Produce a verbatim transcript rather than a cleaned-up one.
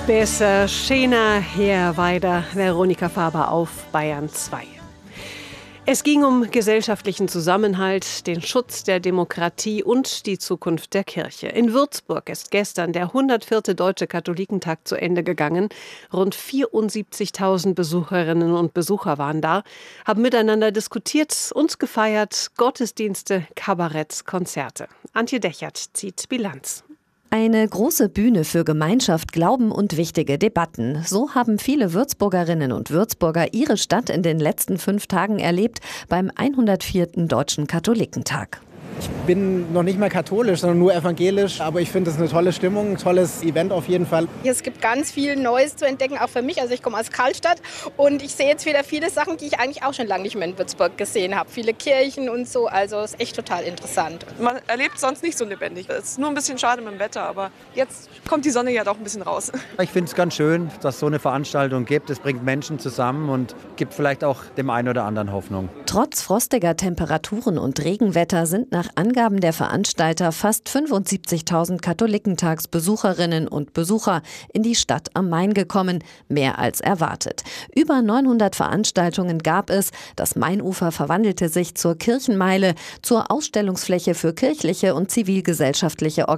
Besser, schöner, her, weiter. Veronika Faber auf Bayern zwei. Es ging um gesellschaftlichen Zusammenhalt, den Schutz der Demokratie und die Zukunft der Kirche. In Würzburg ist gestern der hundertvierte Deutsche Katholikentag zu Ende gegangen. Rund vierundsiebzigtausend Besucherinnen und Besucher waren da, haben miteinander diskutiert und gefeiert, Gottesdienste, Kabaretts, Konzerte. Antje Dechert zieht Bilanz. Eine große Bühne für Gemeinschaft, Glauben und wichtige Debatten. So haben viele Würzburgerinnen und Würzburger ihre Stadt in den letzten fünf Tagen erlebt beim hundertvierten Deutschen Katholikentag. Ich bin noch nicht mehr katholisch, sondern nur evangelisch, aber ich finde es eine tolle Stimmung, ein tolles Event auf jeden Fall. Es gibt ganz viel Neues zu entdecken, auch für mich. Also ich komme aus Karlstadt und ich sehe jetzt wieder viele Sachen, die ich eigentlich auch schon lange nicht mehr in Würzburg gesehen habe. Viele Kirchen und so, also es ist echt total interessant. Man erlebt sonst nicht so lebendig. Es ist nur ein bisschen schade mit dem Wetter, aber jetzt kommt die Sonne ja doch ein bisschen raus. Ich finde es ganz schön, dass es so eine Veranstaltung gibt. Es bringt Menschen zusammen und gibt vielleicht auch dem einen oder anderen Hoffnung. Trotz frostiger Temperaturen und Regenwetter sind nach Angaben der Veranstalter fast fünfundsiebzigtausend Katholikentagsbesucherinnen und Besucher in die Stadt am Main gekommen, mehr als erwartet. Über neunhundert Veranstaltungen gab es. Das Mainufer verwandelte sich zur Kirchenmeile, zur Ausstellungsfläche für kirchliche und zivilgesellschaftliche Organisationen.